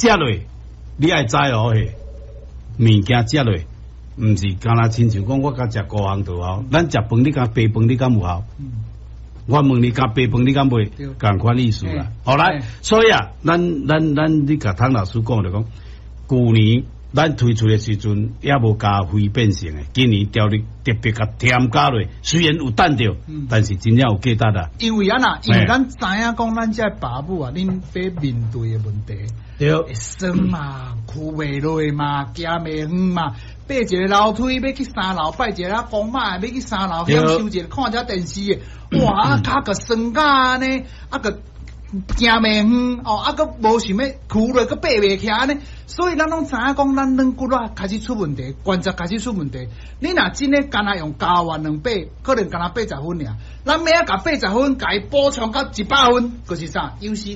食落，你爱知哦嘿，物件食落，毋是干那亲像讲我甲食高行就好，咱食饭你甲白饭你敢有效？我问你甲白饭你敢袂？共款意思啦。好来，所以啊，咱你甲汤老师讲就讲，旧年咱推出的时阵也无加非变性的，今年调你特别甲添加落，虽然有等着，但是真正有价值啦。 因为啊呐，因为咱知影讲咱这爸母啊，恁要面对的问题，会酸嘛，哭袂落嘛，行袂远嘛。爬一个楼梯要去三楼，拜一个公妈要去三楼享受一下看一下电视的，哇，脚个酸甲安尼，啊个行袂远哦，啊个无想要哭落，个爬袂起安尼，所以咱拢知影讲，咱软骨啊开始出问题，关节开始出问题。你若真诶干那用加完200，可能干那80分尔，咱每甲80分，甲伊补充到100分，就是啥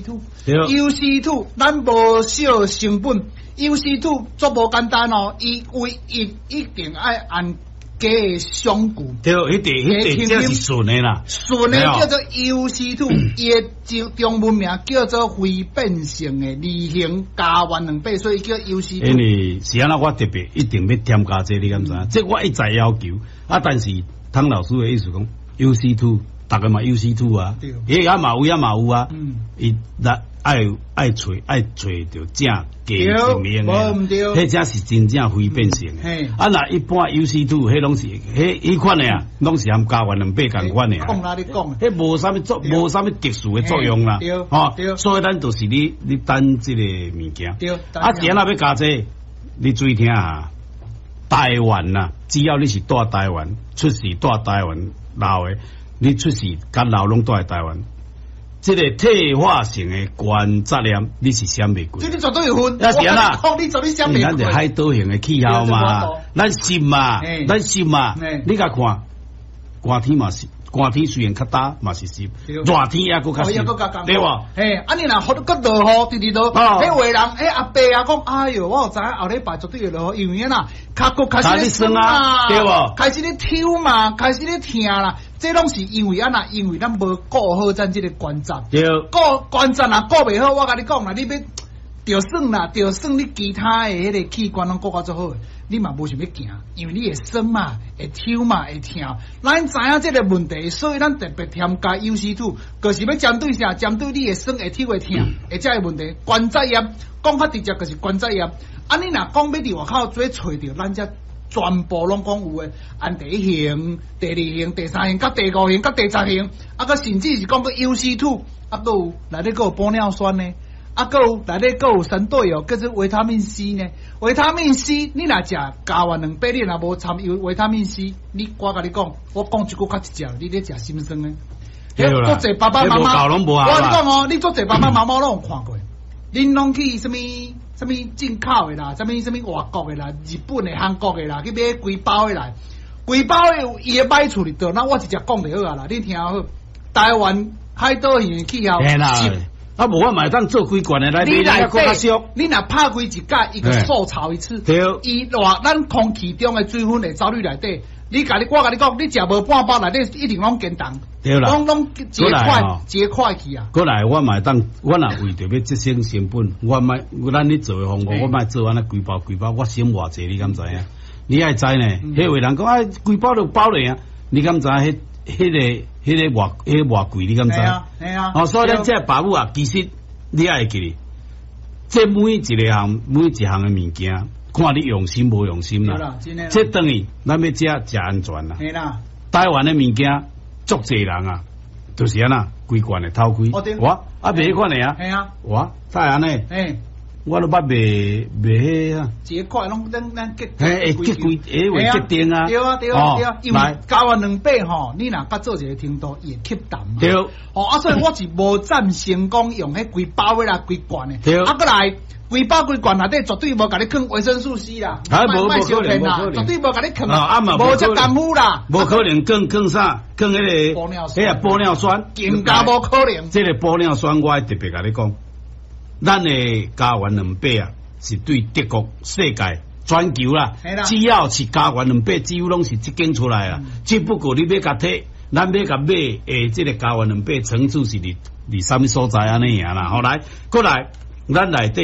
？UC2，UC2，咱无少成本。UC2 足无简单哦，伊一定爱按假诶上固， 对，迄个是顺诶啦， 顺诶叫做 UC2，伊诶中文名叫做非变性诶离型加完2倍，所以叫 UC2。 因为是安那，我特别一定要添加这，你敢知？这我一再要求啊，但是汤老师诶意思讲 UC2，大家嘛 UC2 啊，伊也嘛有啊，伊那爱找着正假性命诶，迄只是真正非变性诶。啊，那一般 UC2 迄拢是迄款诶啊，拢是含加完2倍共款诶啊。 讲哪里讲？ 迄无啥物特殊诶作用啦。吼，所以咱就是你等即个物件。啊，今仔要加这，你注意听下，台湾呐，只要你是住台湾，出世住台湾老诶，你出世甲老拢住在台湾。这个退化性的关节炎，你是想袂过？ 这你绝对有分。 那是啦， 你绝对想袂过。 咱是海岛型的气候嘛，咱湿嘛，你甲看，寒天嘛是，寒天虽然较大嘛是湿，热天也佫较湿，对无？ 嘿，啊你若好佫落雨，直落，迄话人，阿伯啊讲，哎哟，我知影后礼拜绝对会落雨，因为呐，脚骨开始咧酸啊，对无？开始咧抽嘛，开始咧疼啦。这拢是因为因为咱无顾好咱这个关节，顾关节若顾袂好，我甲你讲啦，你要着算你其他的迄个器官拢顾较做好，你嘛无想要行，因为你会酸嘛，会抽嘛，会疼。咱知影这个问题，所以咱特别添加 UC2，就是要针对啥？针对你会酸、会抽、会疼，会这个问题。关节炎，讲较直接就是关节炎。啊，你若讲要伫外口做找着咱这。全部拢讲有诶，按第1型、第2型、第3型、甲第5型、甲第10型，啊，佮甚至是讲个 UC2，啊，佮有内底佮有玻尿酸呢，啊，佮有内底佮有神队友叫做维他命 C 呢。维他命 C， 你若食加完200，你若无掺有维他命 C， 我甲你讲，我讲一句较直接，你咧食心酸呢？ 对啦， 做爸爸妈妈，我甲你讲哦，你做爸爸妈妈拢有看过，恁拢去什么进口的啦，什么外国的啦，日本的、韩国的啦，去买规包的来，规包的有伊的摆出嚟倒，那我直接讲就好啊啦，你听好。台湾海岛型的气候， 啊，无我买当做几罐的来，你来较俗。 你若拍开一届，伊个受潮一次，伊话咱空气中的水分会走入内底。我甲你讲，你食无半包内底一定拢坚冻， 对啦， 拢结块去啊。 过来，我买当，我若为着要节省成本，咱咧做的方法，我卖做安尼规包，我省偌济，你敢知影？你爱知呢？迄位人讲啊，规包就包咧啊，你敢知？迄个偌贵，你敢知？ 系啊。 哦，所以咱这爸母啊，其实你爱记哩，这每一项的物件。看你用心无用心啦，这等于咱要食安全啦。台湾的物件，足济人啊，就是安那规罐的偷开，我啊卖款的啊，我再安尼，我都捌卖迄啊， 一块拢咱结会结定啊， 对啊，因为加完200吼，你若甲做一个程度，伊会吸淡嘛。 对， 啊，所以我是无赞成讲用迄规包的啦，规罐的，啊，过来。规包规罐内底绝对无甲你放维生素 C 啦， 无可能啦， 绝对无甲你放，无这功夫啦， 无可能更啥，更迄个玻尿酸， 更加无可能。 这个玻尿酸我特别甲你讲，咱的加完200啊，是对德国世界全球啦，只要是加完200，几乎拢是这间出来啊。只不过你要甲摕，咱要甲买这个加完200层次是伫啥物所在安尼样啦。后来过来，咱内底。